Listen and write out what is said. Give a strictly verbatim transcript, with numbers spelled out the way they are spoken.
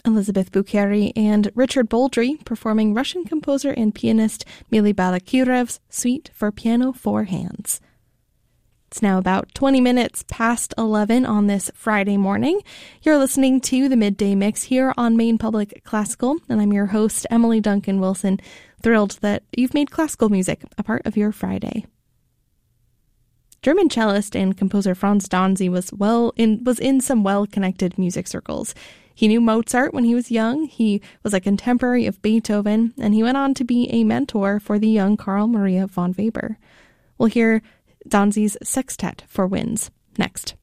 Elizabeth Boukeri and Richard Baldry performing Russian composer and pianist Mily Balakirev's Suite for Piano Four Hands. It's now about twenty minutes past eleven on this Friday morning. You're listening to the Midday Mix here on Maine Public Classical, and I'm your host, Emily Duncan Wilson. Thrilled that you've made classical music a part of your Friday. German cellist and composer Franz Danzy was well in was in some well-connected music circles. He knew Mozart when he was young, he was a contemporary of Beethoven, and he went on to be a mentor for the young Carl Maria von Weber. We'll hear Danzy's Sextet for Winds next.